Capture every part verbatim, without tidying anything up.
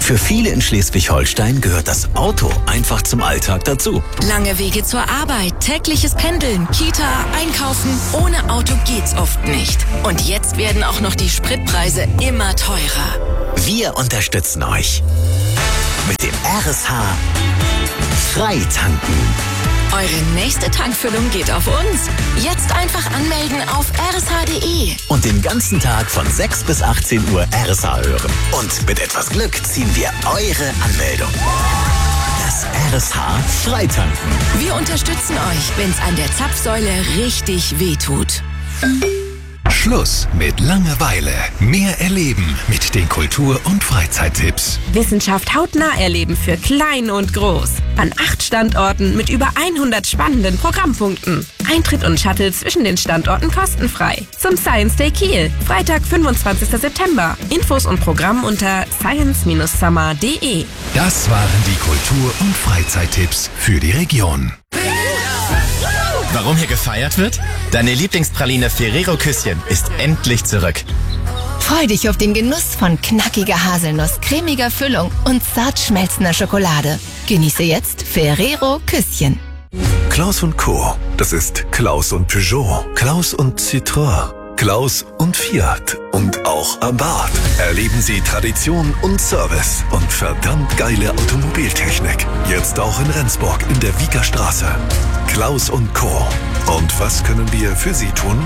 Für viele in Schleswig-Holstein gehört das Auto einfach zum Alltag dazu. Lange Wege zur Arbeit, tägliches Pendeln, Kita, Einkaufen. Ohne Auto geht's oft nicht. Und jetzt werden auch noch die Spritpreise immer teurer. Wir unterstützen euch mit dem R S H Freitanken. Eure nächste Tankfüllung geht auf uns. Jetzt einfach anmelden auf r s h punkt d e. Und den ganzen Tag von sechs bis achtzehn Uhr R S H hören. Und mit etwas Glück ziehen wir eure Anmeldung. Das R S H Freitanken. Wir unterstützen euch, wenn's an der Zapfsäule richtig wehtut. Schluss mit Langeweile. Mehr erleben mit den Kultur- und Freizeittipps. Wissenschaft hautnah erleben für klein und groß. An acht Standorten mit über hundert spannenden Programmpunkten. Eintritt und Shuttle zwischen den Standorten kostenfrei. Zum Science Day Kiel. Freitag, fünfundzwanzigster September. Infos und Programm unter science Bindestrich summer punkt d e. Das waren die Kultur- und Freizeittipps für die Region. Warum hier gefeiert wird? Deine Lieblingspraline Ferrero Küsschen ist endlich zurück. Freu dich auf den Genuss von knackiger Haselnuss, cremiger Füllung und zart schmelzender Schokolade. Genieße jetzt Ferrero Küsschen. Klaus und Co. Das ist Klaus und Peugeot, Klaus und Citroën, Klaus und Fiat und auch Abarth. Erleben Sie Tradition und Service und verdammt geile Automobiltechnik. Jetzt auch in Rendsburg in der Wieker Straße. Klaus und Co. Und was können wir für Sie tun?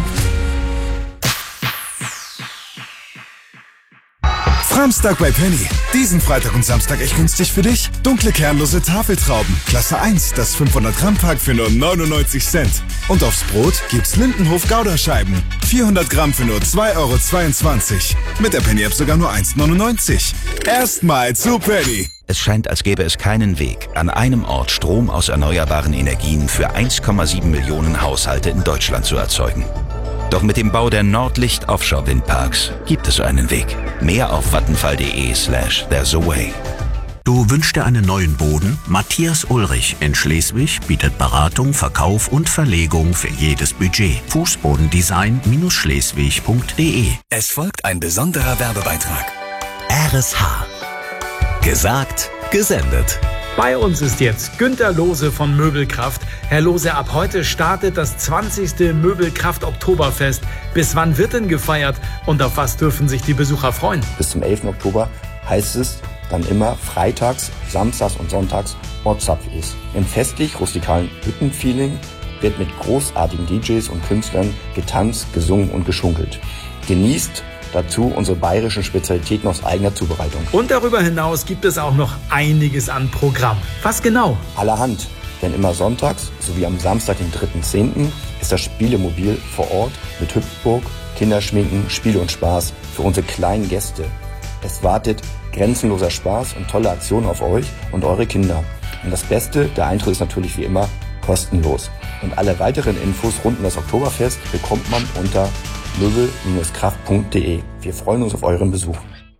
Framstag bei Penny. Diesen Freitag und Samstag echt günstig für dich. Dunkle kernlose Tafeltrauben. Klasse eins, das fünfhundert Gramm Pack für nur neunundneunzig Cent. Und aufs Brot gibt's Lindenhof Gouda-Scheiben. vierhundert Gramm für nur zwei Euro zweiundzwanzig. Mit der Penny-App sogar nur eins neunundneunzig. Erstmal zu Penny. Es scheint, als gäbe es keinen Weg, an einem Ort Strom aus erneuerbaren Energien für eins Komma sieben Millionen Haushalte in Deutschland zu erzeugen. Doch mit dem Bau der Nordlicht Offshore Windparks gibt es einen Weg. Mehr auf vattenfall.de slash there's a way. Du wünschst dir einen neuen Boden? Matthias Ulrich in Schleswig bietet Beratung, Verkauf und Verlegung für jedes Budget. Fußbodendesign Schleswig punkt d e. Es folgt ein besonderer Werbebeitrag. R S H. Gesagt, gesendet. Bei uns ist jetzt Günter Lohse von Möbelkraft. Herr Lohse, ab heute startet das zwanzigste Möbelkraft-Oktoberfest. Bis wann wird denn gefeiert und auf was dürfen sich die Besucher freuen? Bis zum elften Oktober heißt es dann immer freitags, samstags und sonntags Ortszapfis. Im festlich-rustikalen Hüttenfeeling wird mit großartigen D Js und Künstlern getanzt, gesungen und geschunkelt. Genießt dazu unsere bayerischen Spezialitäten aus eigener Zubereitung. Und darüber hinaus gibt es auch noch einiges an Programm. Was genau? Allerhand. Denn immer sonntags sowie am Samstag, den dritten zehnten ist das Spielemobil vor Ort mit Hüpfburg, Kinderschminken, Spiele und Spaß für unsere kleinen Gäste. Es wartet grenzenloser Spaß und tolle Aktionen auf euch und eure Kinder. Und das Beste, der Eintritt ist natürlich wie immer kostenlos. Und alle weiteren Infos rund um das Oktoberfest bekommt man unter möbel Kraft punkt d e. Wir freuen uns auf euren Besuch.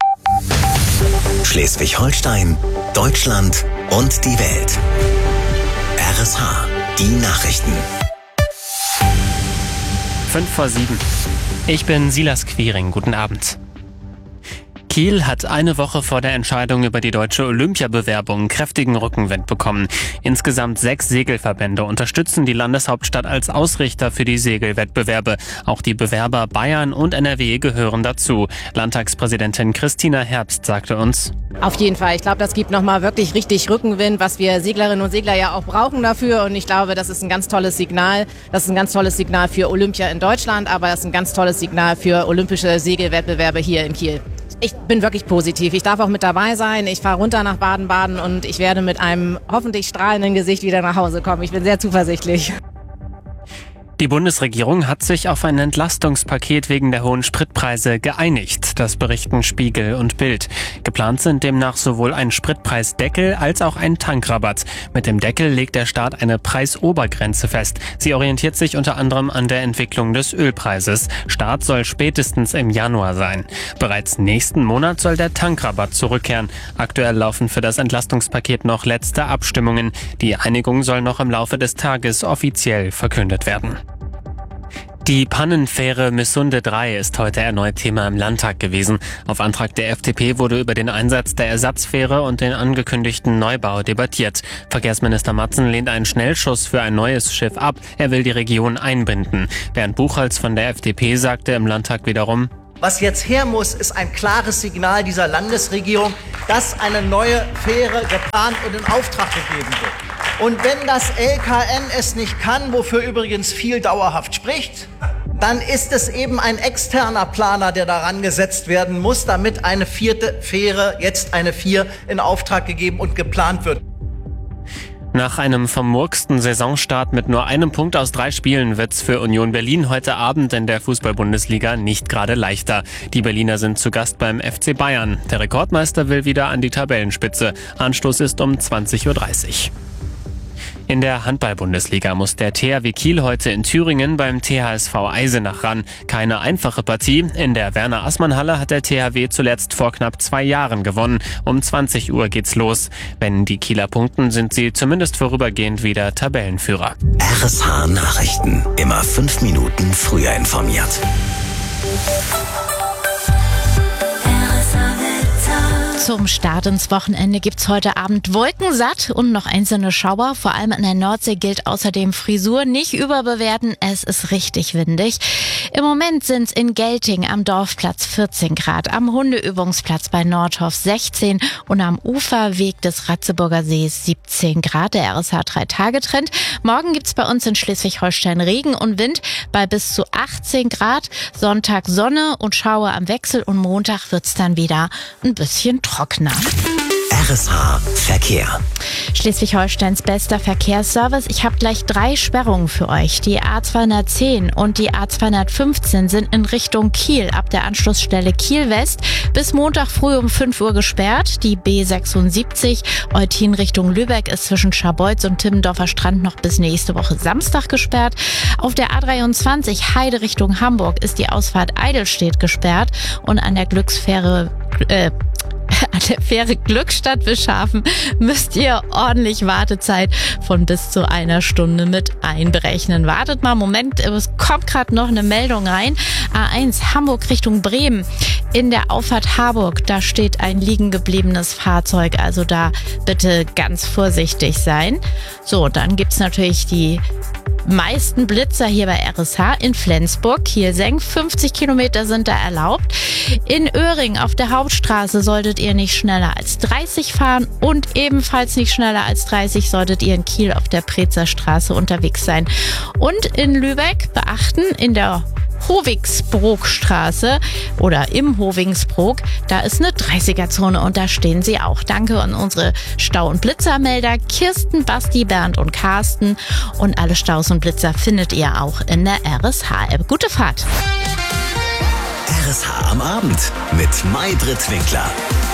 Schleswig-Holstein, Deutschland und die Welt. R S H, die Nachrichten. Fünf vor sieben. Ich bin Silas Quiring. Guten Abend. Kiel hat eine Woche vor der Entscheidung über die deutsche Olympiabewerbung kräftigen Rückenwind bekommen. Insgesamt sechs Segelverbände unterstützen die Landeshauptstadt als Ausrichter für die Segelwettbewerbe. Auch die Bewerber Bayern und N R W gehören dazu. Landtagspräsidentin Christina Herbst sagte uns: Auf jeden Fall. Ich glaube, das gibt nochmal wirklich richtig Rückenwind, was wir Seglerinnen und Segler ja auch brauchen dafür. Und ich glaube, das ist ein ganz tolles Signal. Das ist ein ganz tolles Signal für Olympia in Deutschland, aber das ist ein ganz tolles Signal für olympische Segelwettbewerbe hier in Kiel. Ich bin wirklich positiv. Ich darf auch mit dabei sein. Ich fahre runter nach Baden-Baden und ich werde mit einem hoffentlich strahlenden Gesicht wieder nach Hause kommen. Ich bin sehr zuversichtlich. Die Bundesregierung hat sich auf ein Entlastungspaket wegen der hohen Spritpreise geeinigt. Das berichten Spiegel und Bild. Geplant sind demnach sowohl ein Spritpreisdeckel als auch ein Tankrabatt. Mit dem Deckel legt der Staat eine Preisobergrenze fest. Sie orientiert sich unter anderem an der Entwicklung des Ölpreises. Start soll spätestens im Januar sein. Bereits nächsten Monat soll der Tankrabatt zurückkehren. Aktuell laufen für das Entlastungspaket noch letzte Abstimmungen. Die Einigung soll noch im Laufe des Tages offiziell verkündet werden. Die Pannenfähre Missunde drei ist heute erneut Thema im Landtag gewesen. Auf Antrag der F D P wurde über den Einsatz der Ersatzfähre und den angekündigten Neubau debattiert. Verkehrsminister Matzen lehnt einen Schnellschuss für ein neues Schiff ab. Er will die Region einbinden. Bernd Buchholz von der F D P sagte im Landtag wiederum: Was jetzt her muss, ist ein klares Signal dieser Landesregierung, dass eine neue Fähre geplant und in Auftrag gegeben wird. Und wenn das L K N es nicht kann, wofür übrigens viel dauerhaft spricht, dann ist es eben ein externer Planer, der daran gesetzt werden muss, damit eine vierte Fähre, jetzt eine vier, in Auftrag gegeben und geplant wird. Nach einem vermurksten Saisonstart mit nur einem Punkt aus drei Spielen wird's für Union Berlin heute Abend in der Fußball-Bundesliga nicht gerade leichter. Die Berliner sind zu Gast beim F C Bayern. Der Rekordmeister will wieder an die Tabellenspitze. Anstoß ist um zwanzig Uhr dreißig. In der Handball-Bundesliga muss der T H W Kiel heute in Thüringen beim T H S V Eisenach ran. Keine einfache Partie. In der Werner-Assmann-Halle hat der T H W zuletzt vor knapp zwei Jahren gewonnen. Um zwanzig Uhr geht's los. Wenn die Kieler punkten, sind sie zumindest vorübergehend wieder Tabellenführer. R S H Nachrichten. Immer fünf Minuten früher informiert. Zum Start ins Wochenende gibt's heute Abend wolkensatt und noch einzelne Schauer. Vor allem in der Nordsee gilt außerdem Frisur nicht überbewerten. Es ist richtig windig. Im Moment sind's in Gelting am Dorfplatz vierzehn Grad, am Hundeübungsplatz bei Nordhof sechzehn und am Uferweg des Ratzeburger Sees siebzehn Grad. Der R S H drei Tage Trend. Morgen gibt's bei uns in Schleswig-Holstein Regen und Wind bei bis zu achtzehn Grad. Sonntag Sonne und Schauer am Wechsel und Montag wird's dann wieder ein bisschen trockener. R S H Verkehr. Schleswig-Holsteins bester Verkehrsservice. Ich habe gleich drei Sperrungen für euch. Die A zweihundertzehn und die A zweihundertfünfzehn sind in Richtung Kiel ab der Anschlussstelle Kiel West bis Montag früh um fünf Uhr gesperrt. Die B sechsundsiebzig Eutin Richtung Lübeck ist zwischen Scharbeutz und Timmendorfer Strand noch bis nächste Woche Samstag gesperrt. Auf der A dreiundzwanzig Heide Richtung Hamburg ist die Ausfahrt Eidelstedt gesperrt und an der Glücksfähre äh, An der Fähre Glückstadt Bischhafen müsst ihr ordentlich Wartezeit von bis zu einer Stunde mit einberechnen. Wartet mal, Moment, es kommt gerade noch eine Meldung rein. A eins Hamburg Richtung Bremen. In der Auffahrt Harburg, da steht ein liegen gebliebenes Fahrzeug, also da bitte ganz vorsichtig sein. So, dann gibt's natürlich die meisten Blitzer hier bei R S H in Flensburg, Kielsenk. fünfzig Kilometer sind da erlaubt. In Öhring auf der Hauptstraße solltet ihr nicht schneller als dreißig fahren und ebenfalls nicht schneller als dreißig solltet ihr in Kiel auf der Prezer Straße unterwegs sein. Und in Lübeck beachten, in der Hovingsbrookstraße oder im Hovingsbrook, da ist eine dreißiger-Zone und da stehen sie auch. Danke an unsere Stau- und Blitzermelder Kirsten, Basti, Bernd und Carsten. Und alle Staus und Blitzer findet ihr auch in der R S H-App. Gute Fahrt! R S H am Abend mit Maybrit Winkler.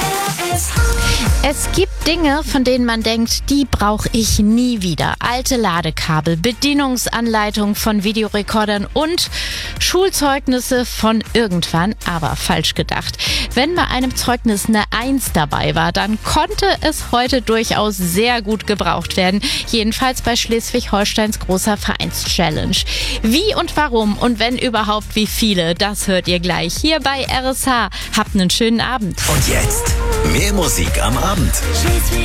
Es gibt Dinge, von denen man denkt, die brauche ich nie wieder. Alte Ladekabel, Bedienungsanleitungen von Videorekordern und Schulzeugnisse von irgendwann, aber falsch gedacht. Wenn bei einem Zeugnis eine Eins dabei war, dann konnte es heute durchaus sehr gut gebraucht werden. Jedenfalls bei Schleswig-Holsteins großer Vereins-Challenge. Wie und warum und wenn überhaupt wie viele, das hört ihr gleich hier bei R S H. Habt einen schönen Abend. Und jetzt mehr Musik am Abend.